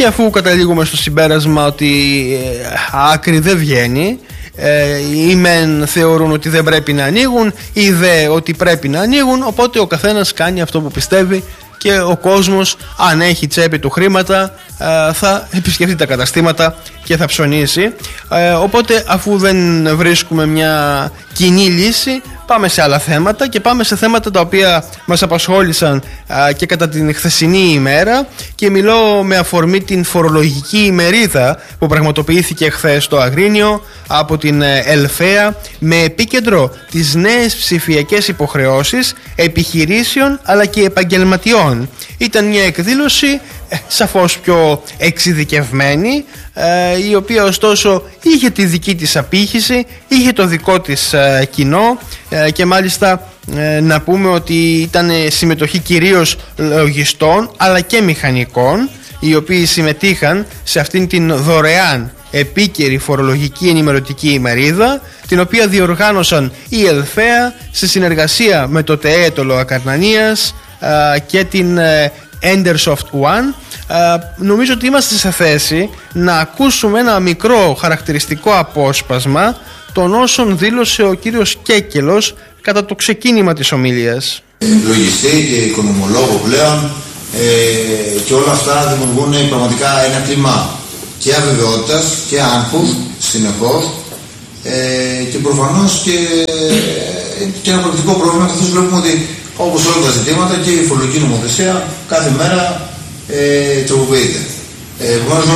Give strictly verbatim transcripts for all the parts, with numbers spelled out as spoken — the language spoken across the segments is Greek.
αφού καταλήγουμε στο συμπέρασμα ότι άκρη δεν βγαίνει, οι μεν θεωρούν ότι δεν πρέπει να ανοίγουν, οι δε ότι πρέπει να ανοίγουν, οπότε ο καθένας κάνει αυτό που πιστεύει και ο κόσμος, αν έχει τσέπη του χρήματα, θα επισκεφτεί τα καταστήματα και θα ψωνίσει. Οπότε αφού δεν βρίσκουμε μια κοινή λύση, πάμε σε άλλα θέματα και πάμε σε θέματα τα οποία μας απασχόλησαν α, και κατά την χθεσινή ημέρα, και μιλώ με αφορμή την φορολογική ημερίδα που πραγματοποιήθηκε χθες στο Αγρίνιο από την Ελφαία, με επίκεντρο τις νέες ψηφιακές υποχρεώσεις επιχειρήσεων αλλά και επαγγελματιών. Ήταν μια εκδήλωση ε, σαφώς πιο εξειδικευμένη, ε, η οποία ωστόσο είχε τη δική της απήχηση, είχε το δικό της ε, κοινό, ε, και μάλιστα ε, να πούμε ότι ήταν συμμετοχή κυρίως λογιστών αλλά και μηχανικών, οι οποίοι συμμετείχαν σε αυτήν την δωρεάν επίκαιρη φορολογική ενημερωτική ημερίδα, την οποία διοργάνωσαν η Ελφαία σε συνεργασία με το ΤΕΕ το Λοακαρνανίας ε, και την ε, Endersoft One. Uh, νομίζω ότι είμαστε σε θέση να ακούσουμε ένα μικρό χαρακτηριστικό απόσπασμα των όσων δήλωσε ο κύριος Κέκελος κατά το ξεκίνημα της ομιλίας. Λογιστή και οικονομολόγο πλέον, ε, και όλα αυτά δημιουργούν πραγματικά ένα κλίμα και αβεβαιότητας και άγχους συνεχώς, ε, και προφανώς και, και ένα πρακτικό πρόβλημα, καθώς βλέπουμε ότι όπως όλα τα ζητήματα και η φορολογική νομοθεσία κάθε μέρα ε, τροποποιείται. Ε,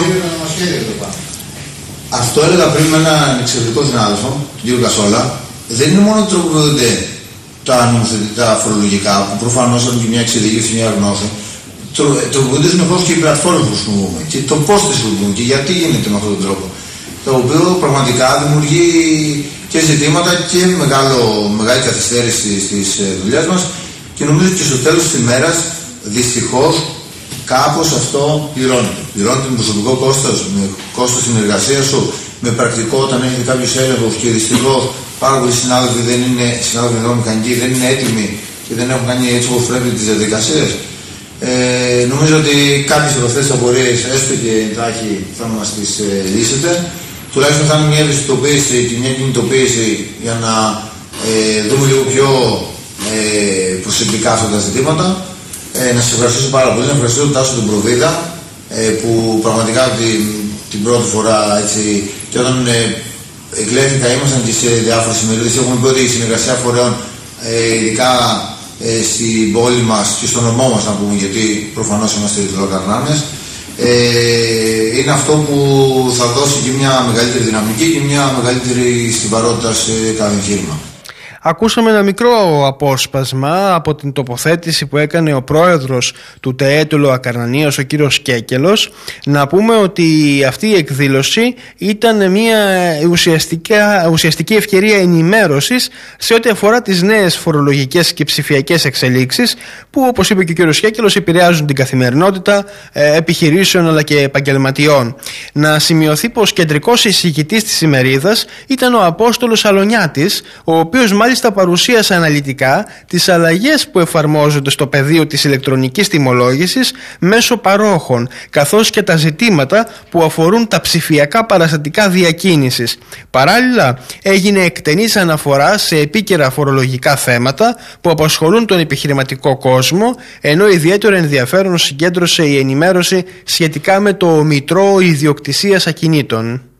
αυτό έλεγα πριν με έναν εξαιρετικό συνάδελφο, τον κύριο Κασόλα. Δεν είναι μόνο ότι τροποποιούνται τα νομοθετικά φορολογικά, που προφανώς έχουν και μια εξειδίκευση, μια γνώση. Τρο, τροποποιούνται συνεχώς και οι πλατφόρμες που χρησιμοποιούμε και το πώς τις χρησιμοποιούμε και γιατί γίνεται με αυτόν τον τρόπο. Το οποίο πραγματικά δημιουργεί και ζητήματα και μεγάλο, μεγάλη καθυστέρηση στις δουλειές μας. Και νομίζω και στο τέλος της ημέρας, δυστυχώς, κάπως αυτό πληρώνεται. Πληρώνεται με προσωπικό κόστος, με κόστος συνεργασίας σου, με πρακτικό όταν έχει κάποιος έλεγχος, και δυστυχώς πάρα πολλοί συνάδελφοι δεν είναι, συνάδελφοι εδώ μηχανικοί, δεν είναι έτοιμοι και δεν έχουν κάνει έτσι όπως πρέπει τις διαδικασίες. Ε, νομίζω ότι κάποιες από αυτές τις απορίες, έστω και εντάχει, θα μας τις ε, λύσετε. Τουλάχιστον θα είναι μια ευαισθητοποίηση και μια κινητοποίηση για να ε, δούμε λίγο πιο Ε, προσεκτικά αυτά τα ζητήματα. Ε, να σας ευχαριστήσω πάρα πολύ, να ευχαριστήσω τον Τάσο τον Προβίδα, ε, που πραγματικά την, την πρώτη φορά έτσι, και όταν ε, εκλέχθηκα, ήμασταν και σε διάφορες ημερίδες. Έχουμε πει ότι η συνεργασία φορέων, ε, ειδικά ε, στην πόλη μας και στον νομό μας, να πούμε, γιατί προφανώς είμαστε Λοακαρνάνες, ε, είναι αυτό που θα δώσει και μια μεγαλύτερη δυναμική και μια μεγαλύτερη στιβαρότητα σε κάθε εγχείρημα. Ακούσαμε ένα μικρό απόσπασμα από την τοποθέτηση που έκανε ο πρόεδρος του ΤΕΕ του Λοακαρνανίας, ο κύριος Κέκελος. Να πούμε ότι αυτή η εκδήλωση ήταν μια ουσιαστική ευκαιρία ενημέρωσης σε ό,τι αφορά τις νέες φορολογικές και ψηφιακές εξελίξεις που, όπως είπε και ο κύριος Κέκελος, επηρεάζουν την καθημερινότητα επιχειρήσεων αλλά και επαγγελματιών. Να σημειωθεί πως κεντρικός εισηγητής της ημερίδας ήταν ο Απόστολος Αλωνιάτης, ο οποίος μάλιστα παρουσίασε αναλυτικά τις αλλαγές που εφαρμόζονται στο πεδίο της ηλεκτρονικής τιμολόγησης μέσω παρόχων, καθώς και τα ζητήματα που αφορούν τα ψηφιακά παραστατικά διακίνησης. Παράλληλα, έγινε εκτενής αναφορά σε επίκαιρα φορολογικά θέματα που απασχολούν τον επιχειρηματικό κόσμο, ενώ ιδιαίτερο ενδιαφέρον συγκέντρωσε η ενημέρωση σχετικά με το Μητρό Ιδιοκτησίας Ακινήτων.